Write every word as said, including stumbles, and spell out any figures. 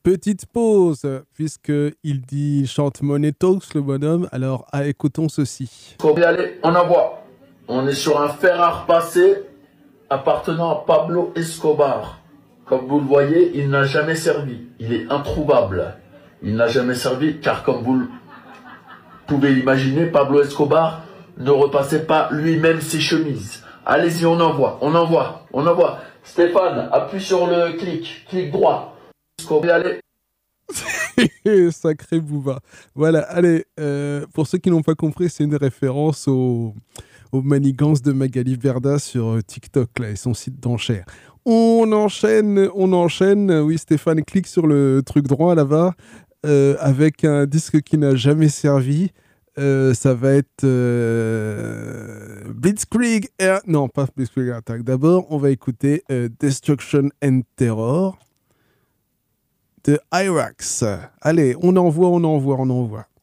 Petite pause, puisqu'il dit il chante Money Talks, le bonhomme. Alors, ah, écoutons ceci. Faut y aller, on envoie. On est sur un fer à repasser appartenant à Pablo Escobar. Comme vous le voyez, il n'a jamais servi. Il est introuvable. Il n'a jamais servi car comme vous le pouvez l'imaginer, Pablo Escobar ne repassait pas lui-même ses chemises. Allez-y, on envoie, on envoie, on envoie. Stéphane, appuie sur le clic, clic droit. Allez. Sacré Booba. Voilà, allez, euh, pour ceux qui n'ont pas compris, c'est une référence au, aux manigances de Magali Berda sur TikTok là, et son site d'enchères. On enchaîne, on enchaîne. Oui, Stéphane, clique sur le truc droit là-bas euh, avec un disque qui n'a jamais servi. Euh, ça va être euh, Blitzkrieg Air... Non, pas Blitzkrieg Attack. D'abord, on va écouter euh, Destruction and Terror de Irax. Allez, on envoie, on envoie, on envoie.